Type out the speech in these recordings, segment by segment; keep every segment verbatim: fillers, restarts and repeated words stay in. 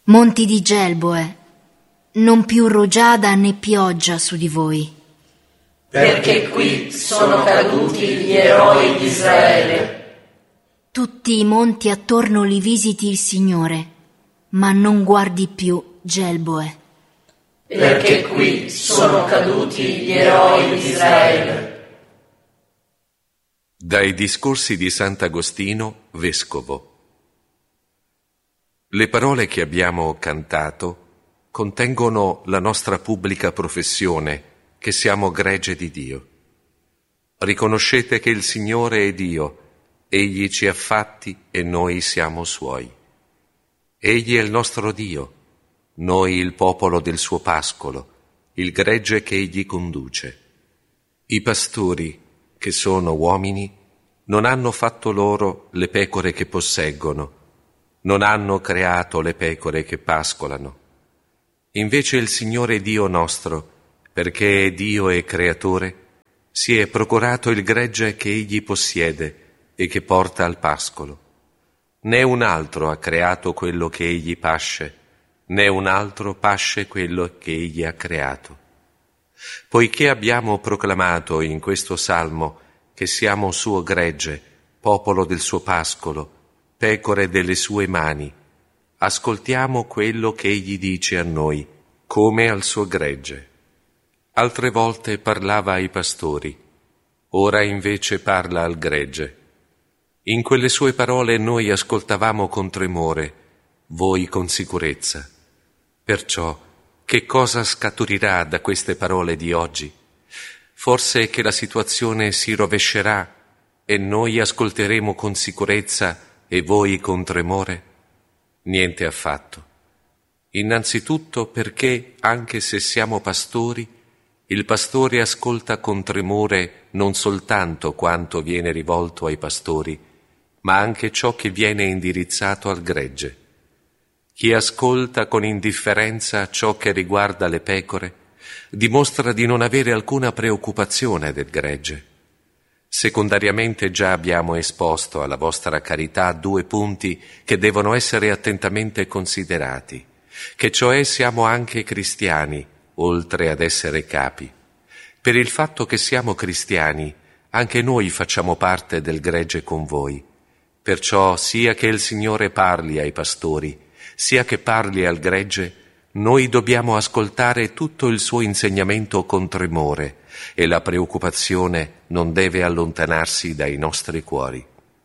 Monti di Gelboe, non più rugiada né pioggia su di voi. Perché qui sono caduti gli eroi di Israele. Tutti i monti attorno li visiti il Signore, ma non guardi più Gelboe. Perché qui sono caduti gli eroi di Israele. Dai discorsi di Sant'Agostino, vescovo. Le parole che abbiamo cantato contengono la nostra pubblica professione che siamo gregge di Dio. Riconoscete che il Signore è Dio, Egli ci ha fatti e noi siamo Suoi. Egli è il nostro Dio, noi il popolo del suo pascolo, il gregge che Egli conduce. I pastori, che sono uomini, non hanno fatto loro le pecore che posseggono, non hanno creato le pecore che pascolano. Invece il Signore Dio nostro, perché è Dio e Creatore, si è procurato il gregge che Egli possiede e che porta al pascolo. Né un altro ha creato quello che Egli pasce, né un altro pasce quello che Egli ha creato. Poiché abbiamo proclamato in questo salmo che siamo suo gregge, popolo del suo pascolo, pecore delle sue mani, ascoltiamo quello che Egli dice a noi, come al suo gregge. Altre volte parlava ai pastori, ora invece parla al gregge. In quelle sue parole noi ascoltavamo con tremore, voi con sicurezza. Perciò, che cosa scaturirà da queste parole di oggi? Forse che la situazione si rovescerà e noi ascolteremo con sicurezza e voi con tremore? Niente affatto. Innanzitutto perché, anche se siamo pastori, il pastore ascolta con tremore non soltanto quanto viene rivolto ai pastori, ma anche ciò che viene indirizzato al gregge. Chi ascolta con indifferenza ciò che riguarda le pecore dimostra di non avere alcuna preoccupazione del gregge. Secondariamente già abbiamo esposto alla vostra carità due punti che devono essere attentamente considerati, che cioè siamo anche cristiani, oltre ad essere capi. Per il fatto che siamo cristiani, anche noi facciamo parte del gregge con voi. Perciò, sia che il Signore parli ai pastori, sia che parli al gregge, noi dobbiamo ascoltare tutto il suo insegnamento con tremore e la preoccupazione non deve allontanarsi dai nostri cuori.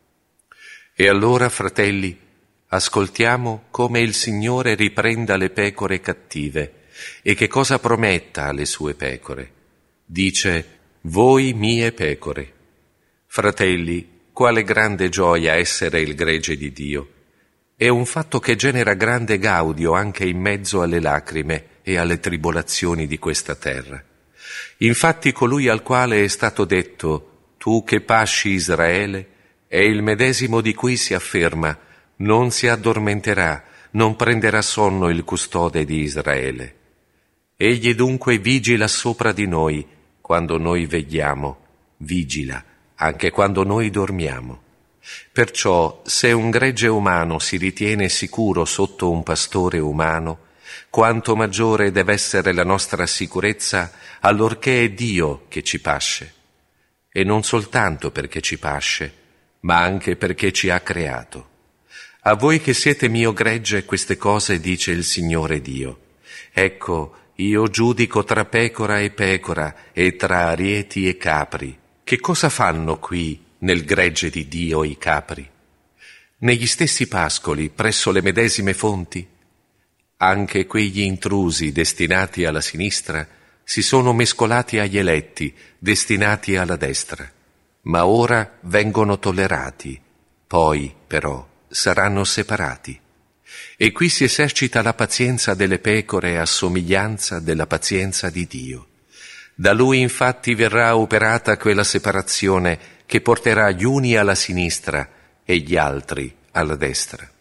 E allora, fratelli, ascoltiamo come il Signore riprenda le pecore cattive e che cosa prometta alle sue pecore. Dice, voi mie pecore. Fratelli, quale grande gioia essere il gregge di Dio! È un fatto che genera grande gaudio anche in mezzo alle lacrime e alle tribolazioni di questa terra. Infatti colui al quale è stato detto, tu che pasci Israele, è il medesimo di cui si afferma, non si addormenterà, non prenderà sonno il custode di Israele. Egli dunque vigila sopra di noi, quando noi vegliamo, vigila, anche quando noi dormiamo. Perciò, se un gregge umano si ritiene sicuro sotto un pastore umano, quanto maggiore deve essere la nostra sicurezza allorché è Dio che ci pasce. E non soltanto perché ci pasce, ma anche perché ci ha creato. A voi che siete mio gregge queste cose dice il Signore Dio. Ecco, io giudico tra pecora e pecora e tra arieti e capri. Che cosa fanno qui nel gregge di Dio i capri? Negli stessi pascoli, presso le medesime fonti? Anche quegli intrusi destinati alla sinistra si sono mescolati agli eletti destinati alla destra, ma ora vengono tollerati, poi però saranno separati. E qui si esercita la pazienza delle pecore a somiglianza della pazienza di Dio. Da Lui infatti verrà operata quella separazione che porterà gli uni alla sinistra e gli altri alla destra.